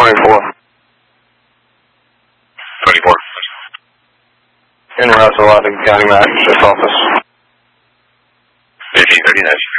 24. 24. In Russell, Loudon County Magistrate's Office. 1530, nice.